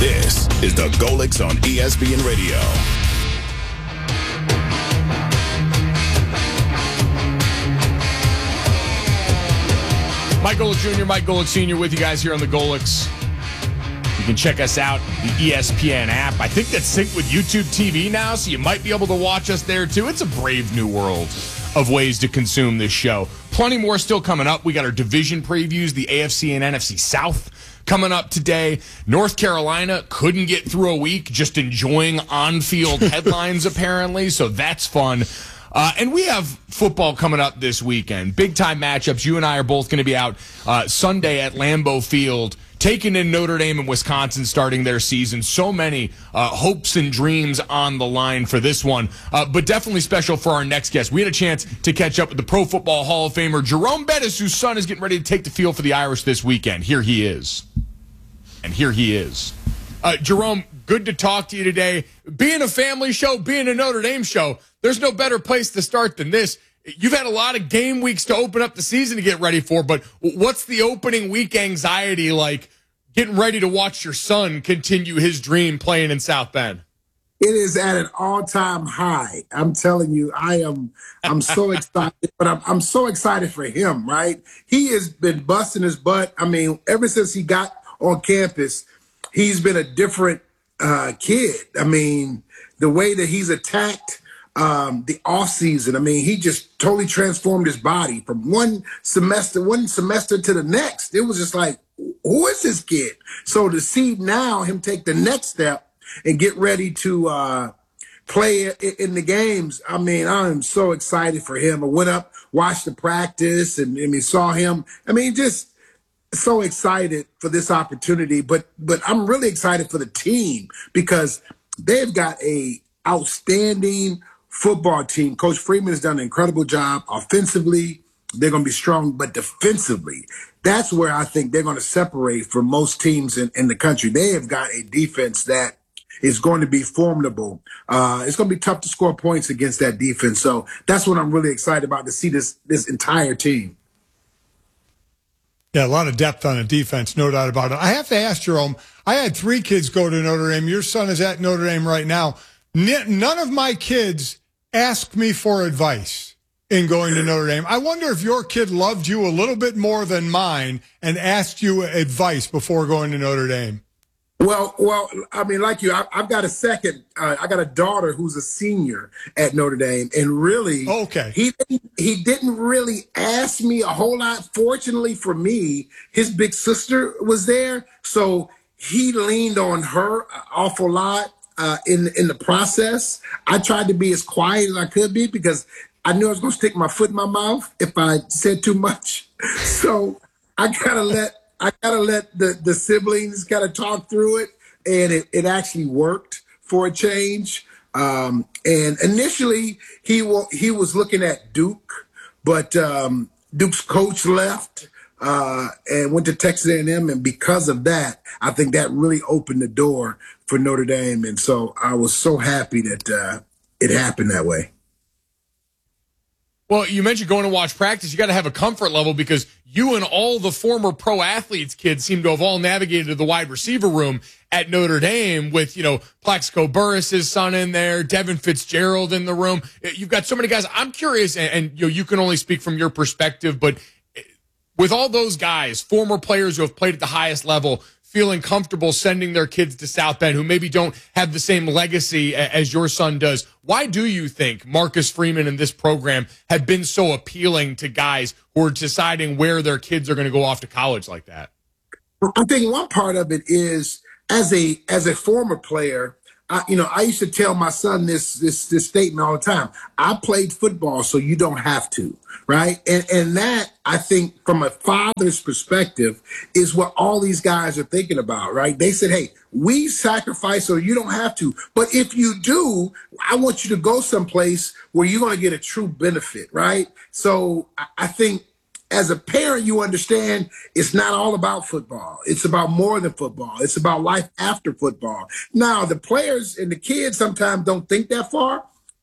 This is the Golics on ESPN Radio. Mike Golic Jr., Mike Golic Sr. with you guys here on the Golics. You can check us out, the ESPN app. I think that's synced with YouTube TV now, so you might be able to watch us there too. It's a brave new world of ways to consume this show. Plenty more still coming up. We got our division previews, the AFC and NFC South coming up today. North Carolina couldn't get through a week just enjoying on-field headlines, apparently, so that's fun. And we have football coming up this weekend. Big-time matchups. You and I are both going to be out Sunday at Lambeau Field, taking in Notre Dame and Wisconsin starting their season. So many hopes and dreams on the line for this one, but definitely special for our next guest. We had a chance to catch up with the Pro Football Hall of Famer Jerome Bettis, whose son is getting ready to take the field for the Irish this weekend. Here he is. And here he is. Jerome, good to talk to you today. Being a family show, being a Notre Dame show, there's no better place to start than this. You've had a lot of game weeks to open up the season to get ready for, but what's the opening week anxiety like getting ready to watch your son continue his dream playing in South Bend? It is at an all-time high. I'm telling you, I'm so excited, but I'm so excited for him, right? He has been busting his butt. I mean, ever since he got on campus, he's been a different kid. I mean, the way that he's attacked the off season, I mean, he just totally transformed his body from one semester to the next. It was just like, who is this kid? So to see now him take the next step and get ready to play in the games, I mean, I'm so excited for him. I went up, watched the practice, and saw him. I mean, just so excited for this opportunity. But I'm really excited for the team because they've got a outstanding football team. Coach Freeman has done an incredible job. Offensively, they're going to be strong, but defensively, that's where I think they're going to separate from most teams in the country. They have got a defense that is going to be formidable. It's going to be tough to score points against that defense. So that's what I'm really excited about, to see this entire team. Yeah, a lot of depth on the defense, no doubt about it. I have to ask, Jerome, I had 3 kids go to Notre Dame. Your son is at Notre Dame right now. None of my kids asked me for advice in going to Notre Dame. I wonder if your kid loved you a little bit more than mine and asked you advice before going to Notre Dame. Well, I mean, like you, I've got I got a daughter who's a senior at Notre Dame, and really, okay, he didn't really ask me a whole lot. Fortunately for me, his big sister was there, so he leaned on her an awful lot in the process. I tried to be as quiet as I could be because I knew I was going to stick my foot in my mouth if I said too much. So I gotta let the siblings kind of talk through it, and it actually worked for a change. And initially he was looking at Duke, but Duke's coach left and went to Texas A&M, and because of that, I think that really opened the door for Notre Dame, and so I was so happy that it happened that way. Well, you mentioned going to watch practice. You got to have a comfort level because you and all the former pro athletes kids seem to have all navigated the wide receiver room at Notre Dame with, Plaxico Burress' son in there, Devin Fitzgerald in the room. You've got so many guys. I'm curious, and you can only speak from your perspective, but with all those guys, former players who have played at the highest level, feeling comfortable sending their kids to South Bend who maybe don't have the same legacy as your son does. Why do you think Marcus Freeman and this program have been so appealing to guys who are deciding where their kids are going to go off to college like that? I think one part of it is as a former player, I used to tell my son this statement all the time. I played football, so you don't have to, right? And that, I think, from a father's perspective, is what all these guys are thinking about, right? They said, hey, we sacrifice so you don't have to. But if you do, I want you to go someplace where you're going to get a true benefit, right? So I think as a parent, you understand it's not all about football. It's about more than football. It's about life after football. Now, the players and the kids sometimes don't think that far,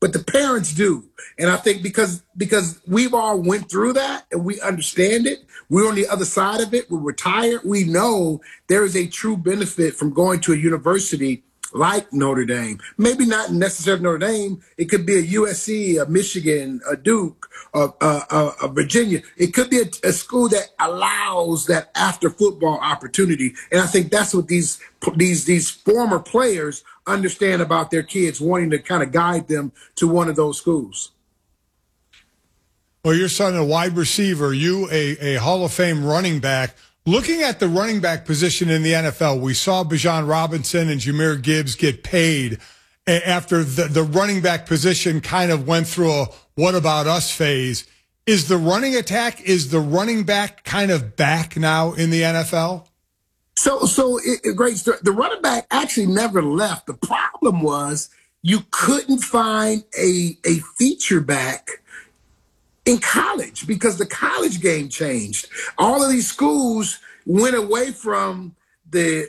but the parents do. And I think because we've all went through that and we understand it, we're on the other side of it, we're retired, we know there is a true benefit from going to a university like Notre Dame. Maybe not necessarily Notre Dame. It could be a USC, a Michigan, a Duke, a Virginia. It could be a school that allows that after football opportunity. And I think that's what these former players understand about their kids, wanting to kind of guide them to one of those schools. Well, your son, a wide receiver, you a Hall of Fame running back. Looking at the running back position in the NFL, we saw Bijan Robinson and Jahmyr Gibbs get paid after the running back position kind of went through a what about us phase. Is the running back kind of back now in the NFL? Great story. The running back actually never left. The problem was you couldn't find a feature back in college because the college game changed. All of these schools went away from the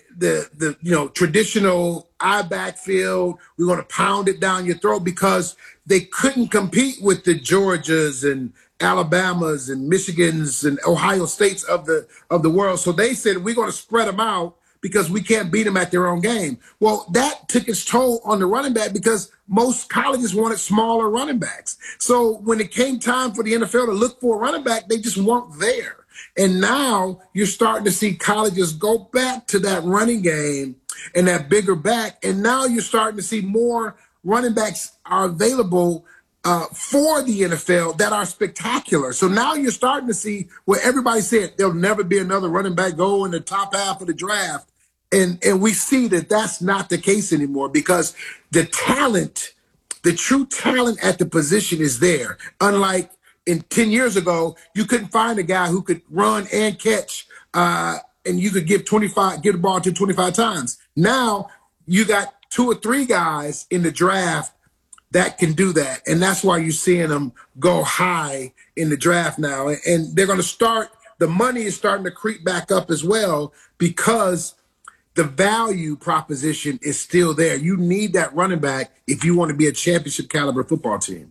traditional eye backfield. We're going to pound it down your throat because they couldn't compete with the Georgias and Alabamas and Michigans and Ohio States of the world. So they said, we're going to spread them out because we can't beat them at their own game. Well, that took its toll on the running back because most colleges wanted smaller running backs. So when it came time for the NFL to look for a running back, they just weren't there. And now you're starting to see colleges go back to that running game and that bigger back. And now you're starting to see more running backs are available for the NFL that are spectacular. So now you're starting to see where everybody said there'll never be another running back go in the top half of the draft. And we see that that's not the case anymore because the talent, the true talent at the position is there. Unlike in 10 years ago, you couldn't find a guy who could run and catch and you could give the ball to 25 times. Now you got 2 or 3 guys in the draft that can do that. And that's why you're seeing them go high in the draft now. And they're going to start, the money is starting to creep back up as well because the value proposition is still there. You need that running back if you want to be a championship caliber football team.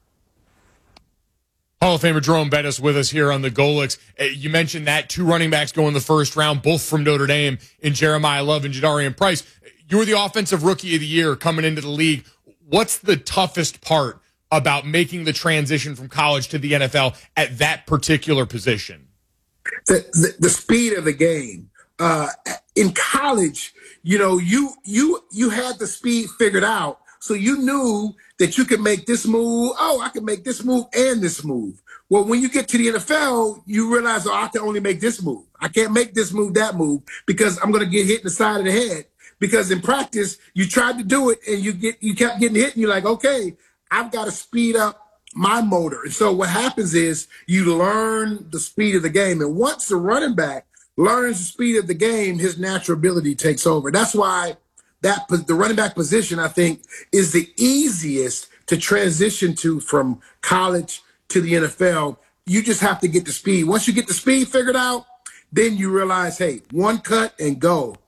Hall of Famer Jerome Bettis with us here on the Golix. You mentioned that 2 running backs go in the first round, both from Notre Dame, in Jeremiah Love and Jadarian Price. You were the offensive rookie of the year coming into the league. What's the toughest part about making the transition from college to the NFL at that particular position? The speed of the game. In college, you had the speed figured out. So you knew that you could make this move. Oh, I can make this move and this move. Well, when you get to the NFL, you realize, I can only make this move. I can't make this move, that move, because I'm going to get hit in the side of the head. Because in practice, you tried to do it and you kept getting hit and you're like, okay, I've got to speed up my motor. And so what happens is you learn the speed of the game. And once the running back learns the speed of the game, his natural ability takes over. That's why the running back position, I think, is the easiest to transition to from college to the NFL. You just have to get the speed. Once you get the speed figured out, then you realize, hey, one cut and go.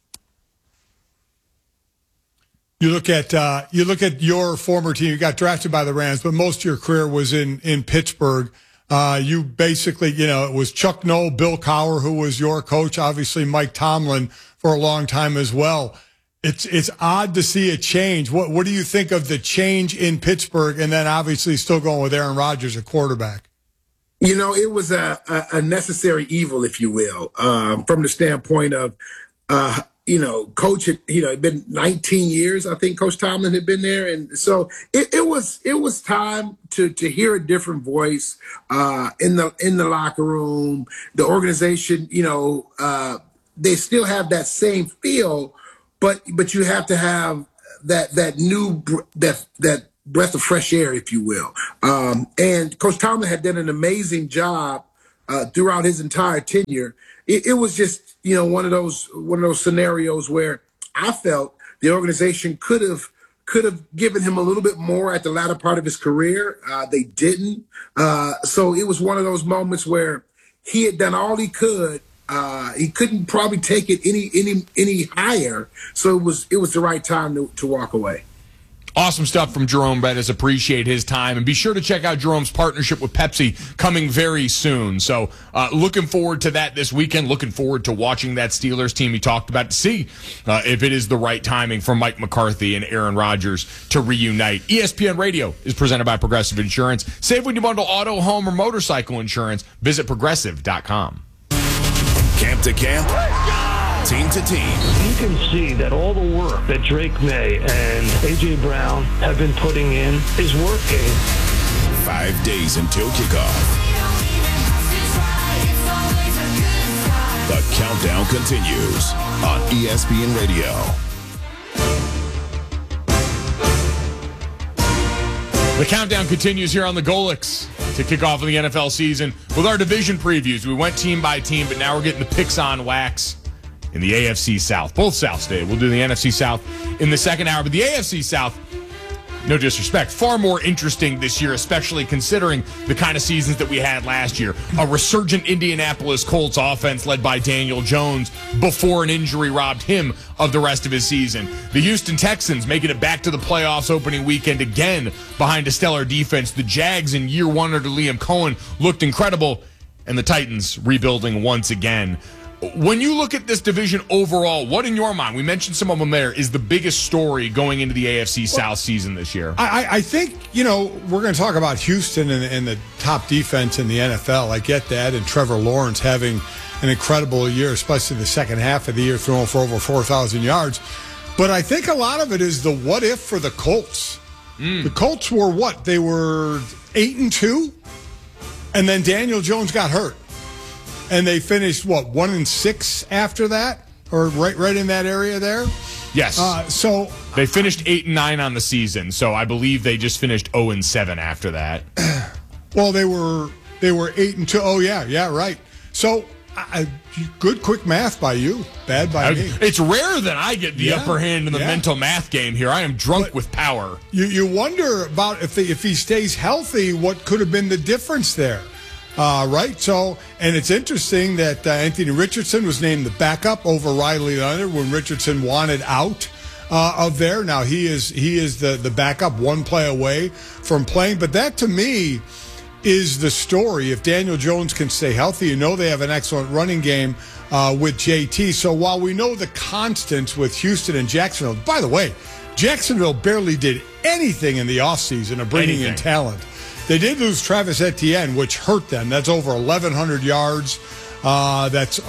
You look at your former team. You got drafted by the Rams, but most of your career was in Pittsburgh. You basically, it was Chuck Noll, Bill Cowher, who was your coach, obviously Mike Tomlin for a long time as well. It's odd to see a change. What do you think of the change in Pittsburgh, and then obviously still going with Aaron Rodgers at quarterback? It was a necessary evil, if you will, from the standpoint of Coach had, it'd been 19 years, I think Coach Tomlin had been there. And so it was time to hear a different voice in the locker room. The organization, they still have that same feel, but you have to have that new breath of fresh air, if you will. And Coach Tomlin had done an amazing job throughout his entire tenure. It was just, one of those scenarios where I felt the organization could have given him a little bit more at the latter part of his career. They didn't. So it was one of those moments where he had done all he could. He couldn't probably take it any higher. So it was the right time to walk away. Awesome stuff from Jerome Bettis. Appreciate his time. And be sure to check out Jerome's partnership with Pepsi coming very soon. So looking forward to that this weekend. Looking forward to watching that Steelers team he talked about to see if it is the right timing for Mike McCarthy and Aaron Rodgers to reunite. ESPN Radio is presented by Progressive Insurance. Save when you bundle auto, home, or motorcycle insurance. Visit Progressive.com. Camp to camp. Team to team. You can see that all the work that Drake May and A.J. Brown have been putting in is working. 5 days until kickoff. The countdown continues on ESPN Radio. The countdown continues here on the Golix to kick off the NFL season with our division previews. We went team by team, but now we're getting the picks on wax in the AFC South. Both Souths today. We'll do the NFC South in the second hour, but the AFC South, no disrespect, far more interesting this year, especially considering the kind of seasons that we had last year. A resurgent Indianapolis Colts offense led by Daniel Jones before an injury robbed him of the rest of his season. The Houston Texans making it back to the playoffs opening weekend again behind a stellar defense. The Jags in year one under Liam Cohen looked incredible, and the Titans rebuilding once again. When you look at this division overall, what in your mind, we mentioned some of them there, is the biggest story going into the AFC South season this year? I think, we're going to talk about Houston and the top defense in the NFL. I get that, and Trevor Lawrence having an incredible year, especially the second half of the year, throwing for over 4,000 yards. But I think a lot of it is the what if for the Colts. The Colts were what? They were 8-2, and then Daniel Jones got hurt. And they finished, 1-6 after that? Or right in that area there? Yes. So they finished 8-9 on the season, so I believe they just finished 0-7 after that. Well, they were 8-2. Oh, yeah, right. So good quick math by you. Bad by me. It's rare that I get the upper hand in the mental math game here. I am drunk with power. You wonder about if he stays healthy, what could have been the difference there. Right. So, and it's interesting that Anthony Richardson was named the backup over Riley Leonard when Richardson wanted out of there. Now he is the backup, one play away from playing. But that to me is the story. If Daniel Jones can stay healthy, they have an excellent running game with JT. So while we know the constants with Houston and Jacksonville, by the way, Jacksonville barely did anything in the offseason of bringing in talent. They did lose Travis Etienne, which hurt them. That's over 1,100 yards. That's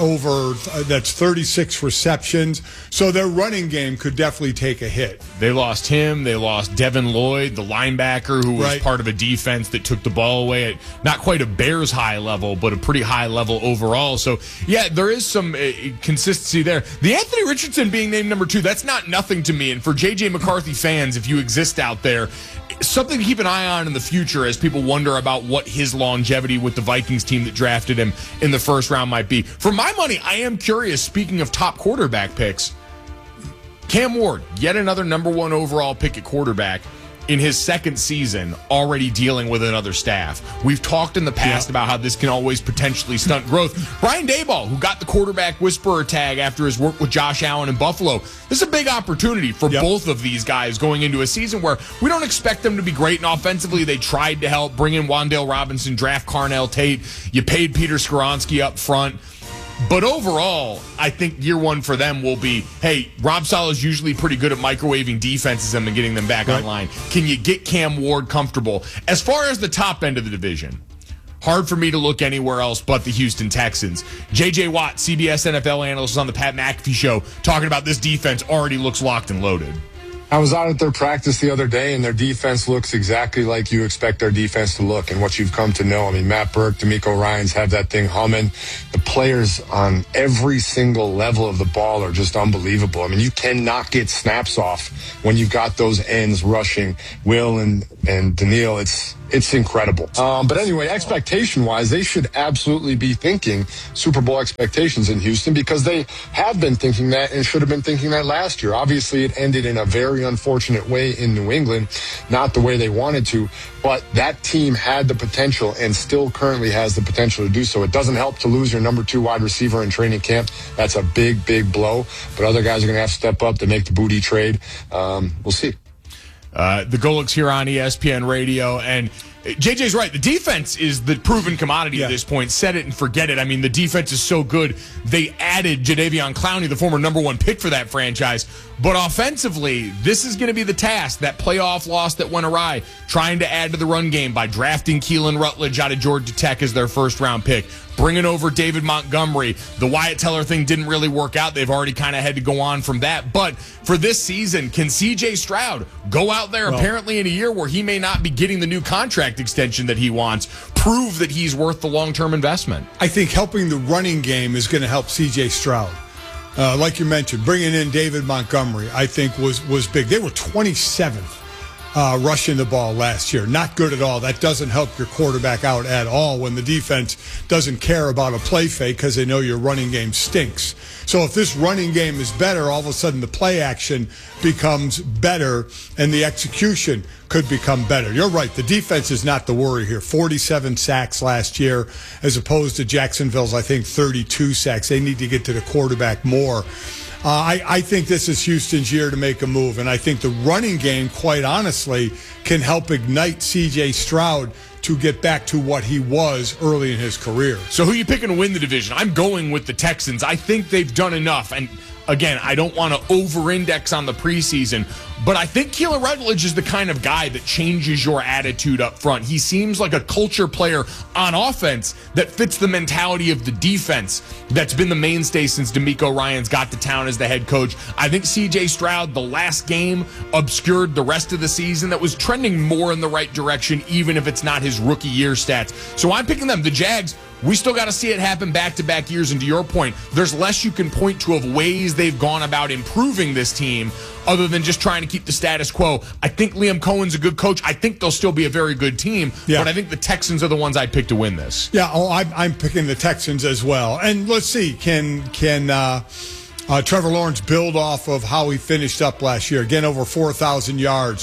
36 receptions. So their running game could definitely take a hit. They lost him. They lost Devin Lloyd, the linebacker, who was part of a defense that took the ball away at not quite a Bears high level, but a pretty high level overall. So, yeah, there is some consistency there. The Anthony Richardson being named number 2, that's not nothing to me. And for J.J. McCarthy fans, if you exist out there, something to keep an eye on in the future as people wonder about what his longevity with the Vikings team that drafted him in the first round might be. For my money, I am curious, speaking of top quarterback picks, Cam Ward, yet another number 1 overall pick at quarterback in his second season, already dealing with another staff. We've talked in the past about how this can always potentially stunt growth. Brian Daboll, who got the quarterback whisperer tag after his work with Josh Allen in Buffalo, this is a big opportunity for both of these guys going into a season where we don't expect them to be great, and offensively they tried to help bring in Wan'Dale Robinson, draft Carnell Tate. You paid Peter Skoronski up front. But overall, I think year one for them will be, hey, Rob Saleh's usually pretty good at microwaving defenses and getting them back online. Can you get Cam Ward comfortable? As far as the top end of the division, hard for me to look anywhere else but the Houston Texans. J.J. Watt, CBS NFL analyst, on the Pat McAfee show, talking about this defense already looks locked and loaded. I was out at their practice the other day, and their defense looks exactly like you expect their defense to look and what you've come to know. I mean, Matt Burke, D'Amico Ryans have that thing humming. The players on every single level of the ball are just unbelievable. I mean, you cannot get snaps off when you've got those ends rushing. Will and Daniil, it's incredible. But anyway, expectation-wise, they should absolutely be thinking Super Bowl expectations in Houston, because they have been thinking that and should have been thinking that last year. Obviously, it ended in a very unfortunate way in New England, not the way they wanted to, but that team had the potential and still currently has the potential to do so. It doesn't help to lose your number 2 wide receiver in training camp. That's a big, big blow, but other guys are going to have to step up to make the booty trade. We'll see. The Golics here on ESPN Radio, and JJ's right. The defense is the proven commodity at this point. Set it and forget it. I mean, the defense is so good. They added Jadeveon Clowney, the former #1 pick for that franchise. But offensively, this is going to be the task, that playoff loss that went awry, trying to add to the run game by drafting Keelan Rutledge out of Georgia Tech as their first-round pick, bringing over David Montgomery. The Wyatt Teller thing didn't really work out. They've already kind of had to go on from that. But for this season, can C.J. Stroud go out there apparently in a year where he may not be getting the new contract extension that he wants, prove that he's worth the long-term investment? I think helping the running game is going to help C.J. Stroud. Like you mentioned, bringing in David Montgomery, I think was big. They were 27th rushing the ball last year. Not good at all. That doesn't help your quarterback out at all when the defense doesn't care about a play fake because they know your running game stinks. So if this running game is better, all of a sudden the play action becomes better and the execution could become better. You're right. The defense is not the worry here. 47 sacks last year as opposed to Jacksonville's, I think, 32 sacks. They need to get to the quarterback more. I think this is Houston's year to make a move, and I think the running game, quite honestly, can help ignite C.J. Stroud to get back to what he was early in his career. So who are you picking to win the division? I'm going with the Texans. I think they've done enough, and again, I don't want to over-index on the preseason, but I think Keelan Rutledge is the kind of guy that changes your attitude up front. He seems like a culture player on offense that fits the mentality of the defense that's been the mainstay since DeMeco Ryans got to town as the head coach. I think C.J. Stroud, the last game, obscured the rest of the season that was trending more in the right direction, even if it's not his rookie year stats. So I'm picking them. The Jags, we still got to see it happen back-to-back years, and to your point, there's less you can point to of ways they've gone about improving this team other than just trying to keep the status quo. I think Liam Cohen's a good coach. I think they'll still be a very good team, but I think the Texans are the ones I'd pick to win this. Yeah, I'm picking the Texans as well. And let's see, can Trevor Lawrence build off of how he finished up last year? Again, over 4,000 yards,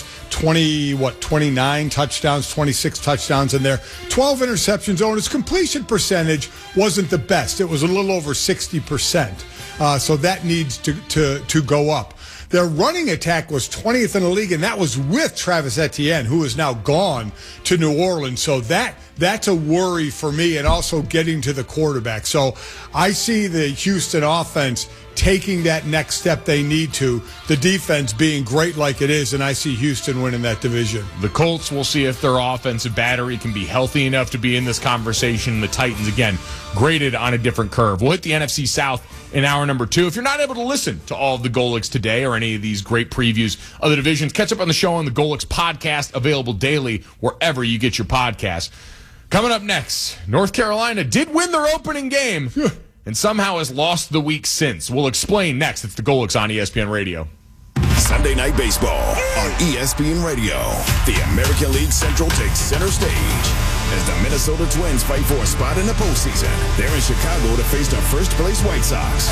29 touchdowns, 26 touchdowns in there, 12 interceptions. Oh, and his completion percentage wasn't the best. It was a little over 60%. So that needs to go up. Their running attack was 20th in the league, and that was with Travis Etienne, who is now gone to New Orleans. So that's a worry for me, and also getting to the quarterback. So I see the Houston offense taking that next step they need to, the defense being great like it is, and I see Houston winning that division. The Colts, will see if their offensive battery can be healthy enough to be in this conversation. The Titans, again, graded on a different curve. We'll hit the NFC South in hour number 2. If you're not able to listen to all of the Golics today or any of these great previews of the divisions, catch up on the show on the Golics podcast, available daily wherever you get your podcasts. Coming up next, North Carolina did win their opening game and somehow has lost the week since. We'll explain next. It's the Golics on ESPN Radio. Sunday Night Baseball on ESPN Radio. The American League Central takes center stage as the Minnesota Twins fight for a spot in the postseason. They're in Chicago to face the first-place White Sox.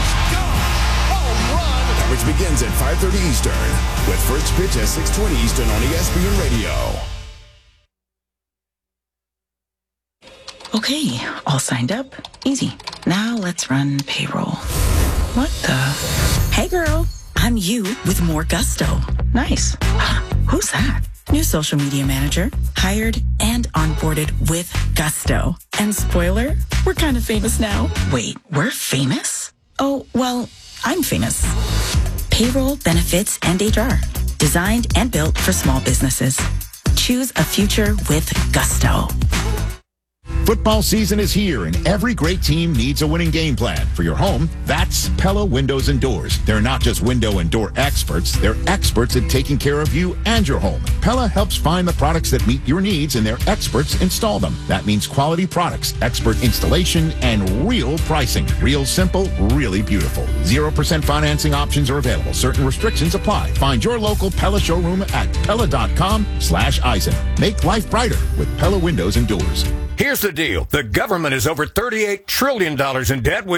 Coverage begins at 5:30 Eastern with first pitch at 6:20 Eastern on ESPN Radio. Okay, all signed up. Easy. Now let's run payroll. What the? Hey girl, I'm you with more gusto. Nice. Who's that? New social media manager, hired and onboarded with gusto. And spoiler, we're kind of famous now. Wait, we're famous? Oh, well, I'm famous. Payroll, benefits, and HR. Designed and built for small businesses. Choose a future with gusto. Football season is here, and every great team needs a winning game plan. For your home, that's Pella Windows and Doors. They're not just window and door experts. They're experts at taking care of you and your home. Pella helps find the products that meet your needs, and their experts install them. That means quality products, expert installation, and real pricing. Real simple, really beautiful. 0% financing options are available. Certain restrictions apply. Find your local Pella showroom at Pella.com/Eisen. Make life brighter with Pella Windows and Doors. Here's the deal. The government is over $38 trillion in debt.